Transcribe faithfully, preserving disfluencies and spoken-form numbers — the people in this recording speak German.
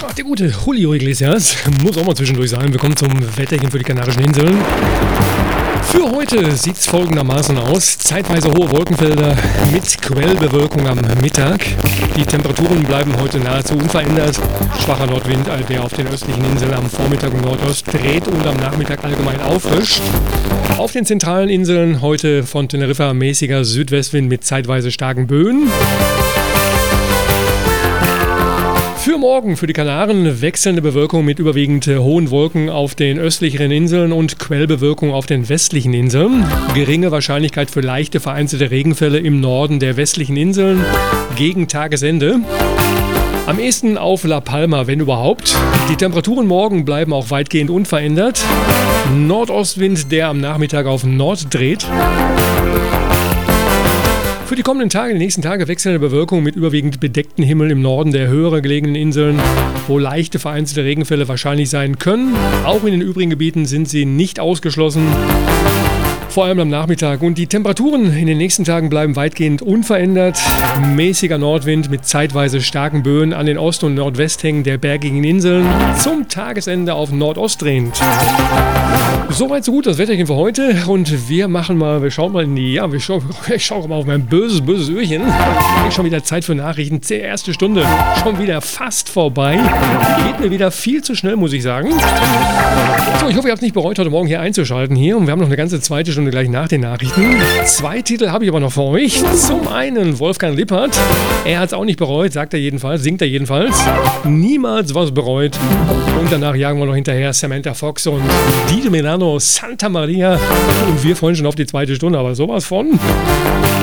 Ach, der gute Julio Iglesias muss auch mal zwischendurch sein. Willkommen zum Wetterchen für die Kanarischen Inseln. Für heute sieht es folgendermaßen aus. Zeitweise hohe Wolkenfelder mit Quellbewölkung am Mittag. Die Temperaturen bleiben heute nahezu unverändert. Schwacher Nordwind, der auf den östlichen Inseln am Vormittag und Nordost dreht und am Nachmittag allgemein auffrischt. Auf den zentralen Inseln heute von Teneriffa mäßiger Südwestwind mit zeitweise starken Böen. Für morgen, für die Kanaren, wechselnde Bewölkung mit überwiegend hohen Wolken auf den östlicheren Inseln und Quellbewölkung auf den westlichen Inseln. Geringe Wahrscheinlichkeit für leichte vereinzelte Regenfälle im Norden der westlichen Inseln gegen Tagesende. Am ehesten auf La Palma, wenn überhaupt. Die Temperaturen morgen bleiben auch weitgehend unverändert. Nordostwind, der am Nachmittag auf Nord dreht. Für die kommenden Tage, die nächsten Tage wechselnde Bewölkung mit überwiegend bedecktem Himmel im Norden der höher gelegenen Inseln, wo leichte vereinzelte Regenfälle wahrscheinlich sein können. Auch in den übrigen Gebieten sind sie nicht ausgeschlossen. Vor allem am Nachmittag. Und die Temperaturen in den nächsten Tagen bleiben weitgehend unverändert. Mäßiger Nordwind mit zeitweise starken Böen an den Ost- und Nordwesthängen der bergigen Inseln. Zum Tagesende auf Nordost drehend. Soweit so gut das Wetterchen für heute. Und wir machen mal, wir schauen mal in die, ja, wir schauen, ich schaue mal auf mein böses, böses Öhrchen. Ist schon wieder Zeit für Nachrichten. Die erste Stunde schon wieder fast vorbei. Geht mir wieder viel zu schnell, muss ich sagen. So, ich hoffe, ihr habt es nicht bereut, heute Morgen hier einzuschalten hier. Und wir haben noch eine ganze zweite Stunde gleich nach den Nachrichten. Zwei Titel habe ich aber noch für euch. Zum einen Wolfgang Lippert. Er hat es auch nicht bereut, sagt er jedenfalls, singt er jedenfalls. Niemals was bereut. Und danach jagen wir noch hinterher Samantha Fox und Didi Milano, Santa Maria. Und wir freuen schon auf die zweite Stunde, aber sowas von.